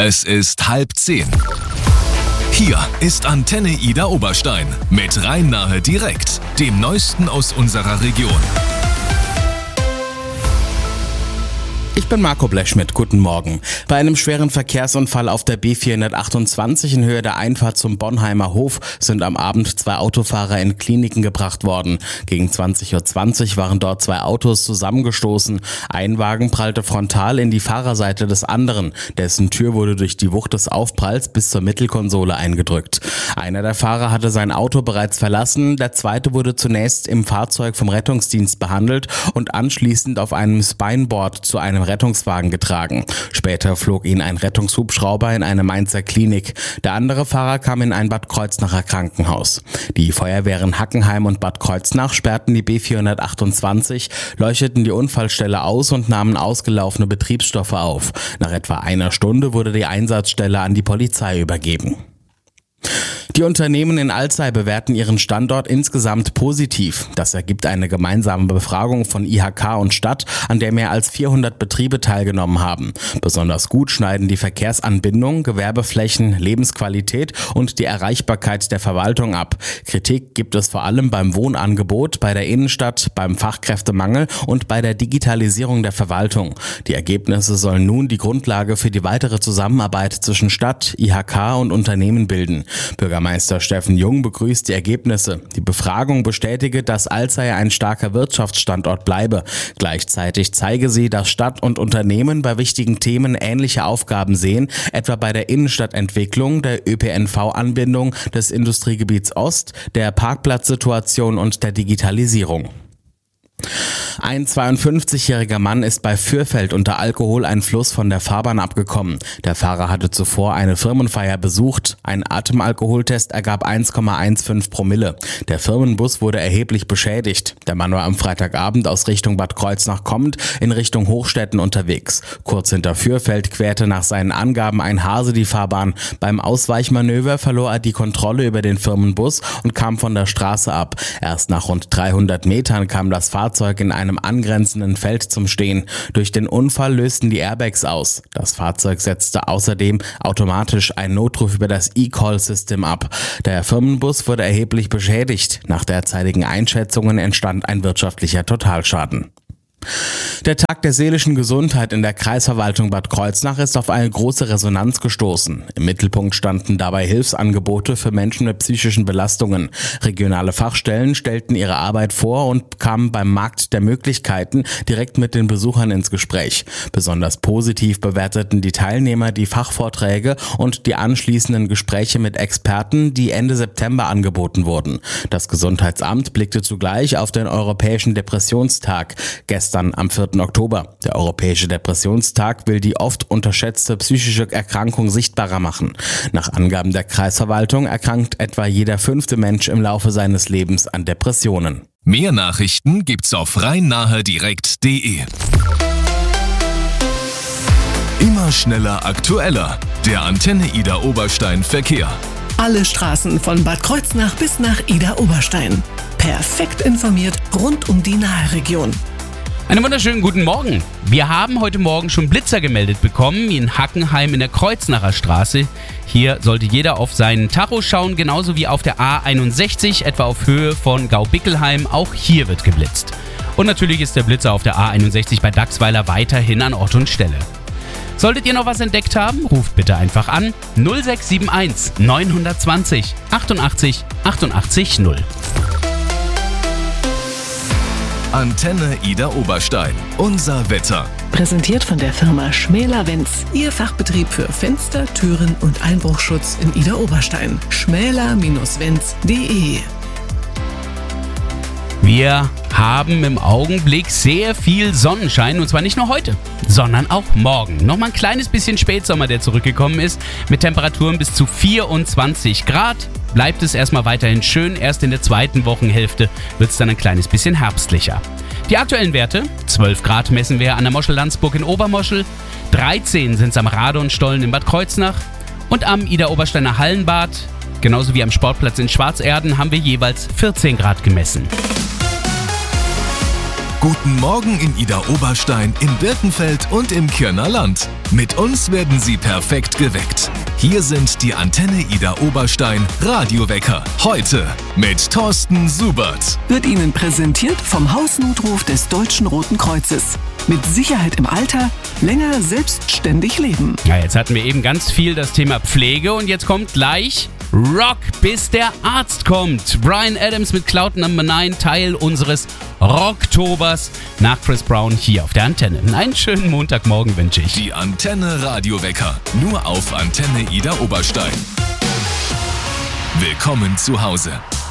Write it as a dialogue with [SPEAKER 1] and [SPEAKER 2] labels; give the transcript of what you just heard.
[SPEAKER 1] Es ist 9:30. Hier ist Antenne Ida Oberstein mit Rhein-Nahe direkt, dem Neuesten aus unserer Region.
[SPEAKER 2] Ich bin Marco Blechschmidt, guten Morgen. Bei einem schweren Verkehrsunfall auf der B428 in Höhe der Einfahrt zum Bonheimer Hof sind am Abend 2 Autofahrer in Kliniken gebracht worden. Gegen 20:20 Uhr waren dort 2 Autos zusammengestoßen. Ein Wagen prallte frontal in die Fahrerseite des anderen. Dessen Tür wurde durch die Wucht des Aufpralls bis zur Mittelkonsole eingedrückt. Einer der Fahrer hatte sein Auto bereits verlassen. Der zweite wurde zunächst im Fahrzeug vom Rettungsdienst behandelt und anschließend auf einem Spineboard zu einem Rettungswagen getragen. Später flog ihn ein Rettungshubschrauber in eine Mainzer Klinik. Der andere Fahrer kam in ein Bad Kreuznacher Krankenhaus. Die Feuerwehren Hackenheim und Bad Kreuznach sperrten die B428, leuchteten die Unfallstelle aus und nahmen ausgelaufene Betriebsstoffe auf. Nach etwa einer Stunde wurde die Einsatzstelle an die Polizei übergeben. Die Unternehmen in Alzey bewerten ihren Standort insgesamt positiv. Das ergibt eine gemeinsame Befragung von IHK und Stadt, an der mehr als 400 Betriebe teilgenommen haben. Besonders gut schneiden die Verkehrsanbindung, Gewerbeflächen, Lebensqualität und die Erreichbarkeit der Verwaltung ab. Kritik gibt es vor allem beim Wohnangebot, bei der Innenstadt, beim Fachkräftemangel und bei der Digitalisierung der Verwaltung. Die Ergebnisse sollen nun die Grundlage für die weitere Zusammenarbeit zwischen Stadt, IHK und Unternehmen bilden. Bürgermeister Steffen Jung begrüßt die Ergebnisse. Die Befragung bestätige, dass Alzey ein starker Wirtschaftsstandort bleibe. Gleichzeitig zeige sie, dass Stadt und Unternehmen bei wichtigen Themen ähnliche Aufgaben sehen, etwa bei der Innenstadtentwicklung, der ÖPNV-Anbindung des Industriegebiets Ost, der Parkplatzsituation und der Digitalisierung. Ein 52-jähriger Mann ist bei Fürfeld unter Alkoholeinfluss von der Fahrbahn abgekommen. Der Fahrer hatte zuvor eine Firmenfeier besucht. Ein Atemalkoholtest ergab 1,15 Promille. Der Firmenbus wurde erheblich beschädigt. Der Mann war am Freitagabend aus Richtung Bad Kreuznach kommend in Richtung Hochstetten unterwegs. Kurz hinter Fürfeld querte nach seinen Angaben ein Hase die Fahrbahn. Beim Ausweichmanöver verlor er die Kontrolle über den Firmenbus und kam von der Straße ab. Erst nach rund 300 Metern kam das Fahrzeug in einem angrenzenden Feld zum Stehen. Durch den Unfall lösten die Airbags aus. Das Fahrzeug setzte außerdem automatisch einen Notruf über das eCall-System ab. Der Firmenbus wurde erheblich beschädigt. Nach derzeitigen Einschätzungen entstand ein wirtschaftlicher Totalschaden. Der Tag der seelischen Gesundheit in der Kreisverwaltung Bad Kreuznach ist auf eine große Resonanz gestoßen. Im Mittelpunkt standen dabei Hilfsangebote für Menschen mit psychischen Belastungen. Regionale Fachstellen stellten ihre Arbeit vor und kamen beim Markt der Möglichkeiten direkt mit den Besuchern ins Gespräch. Besonders positiv bewerteten die Teilnehmer die Fachvorträge und die anschließenden Gespräche mit Experten, die Ende September angeboten wurden. Das Gesundheitsamt blickte zugleich auf den Europäischen Depressionstag gestern am 4. Oktober. Der Europäische Depressionstag will die oft unterschätzte psychische Erkrankung sichtbarer machen. Nach Angaben der Kreisverwaltung erkrankt etwa jeder 5. Mensch im Laufe seines Lebens an Depressionen.
[SPEAKER 1] Mehr Nachrichten gibt's auf rhein-nahe-direkt.de. Immer schneller, aktueller. Der Antenne Ida Oberstein Verkehr.
[SPEAKER 3] Alle Straßen von Bad Kreuznach bis nach Ida Oberstein. Perfekt informiert rund um die Nahe-Region.
[SPEAKER 4] Einen wunderschönen guten Morgen. Wir haben heute Morgen schon Blitzer gemeldet bekommen in Hackenheim in der Kreuznacher Straße. Hier sollte jeder auf seinen Tacho schauen, genauso wie auf der A61, etwa auf Höhe von Gaubickelheim. Auch hier wird geblitzt. Und natürlich ist der Blitzer auf der A61 bei Dachsweiler weiterhin an Ort und Stelle. Solltet ihr noch was entdeckt haben, ruft bitte einfach an 0671 920 88 88 0.
[SPEAKER 1] Antenne Ida Oberstein. Unser Wetter.
[SPEAKER 3] Präsentiert von der Firma Schmäler-Wenz. Ihr Fachbetrieb für Fenster, Türen und Einbruchschutz in Ida Oberstein. schmäler-wenz.de.
[SPEAKER 4] Wir haben im Augenblick sehr viel Sonnenschein und zwar nicht nur heute, sondern auch morgen. Nochmal ein kleines bisschen Spätsommer, der zurückgekommen ist, mit Temperaturen bis zu 24 Grad. Bleibt es erstmal weiterhin schön, erst in der zweiten Wochenhälfte wird es dann ein kleines bisschen herbstlicher. Die aktuellen Werte, 12 Grad messen wir an der Moschel-Landsburg in Obermoschel, 13 sind es am Radonstollen in Bad Kreuznach und am Ida-Obersteiner Hallenbad, genauso wie am Sportplatz in Schwarzerden, haben wir jeweils 14 Grad gemessen.
[SPEAKER 1] Guten Morgen in Idar-Oberstein, in Birkenfeld und im Kirner Land. Mit uns werden Sie perfekt geweckt. Hier sind die Antenne Idar-Oberstein Radiowecker. Heute mit Thorsten Subert.
[SPEAKER 3] Wird Ihnen präsentiert vom Hausnotruf des Deutschen Roten Kreuzes. Mit Sicherheit im Alter, länger selbstständig leben.
[SPEAKER 4] Ja, jetzt hatten wir eben ganz viel das Thema Pflege und jetzt kommt gleich Rock, bis der Arzt kommt. Bryan Adams mit Cloud Number 9, Teil unseres Rocktobers nach Chris Brown hier auf der Antenne. Einen schönen Montagmorgen wünsche ich.
[SPEAKER 1] Die Antenne Radiowecker, nur auf Antenne Idar-Oberstein. Willkommen zu Hause.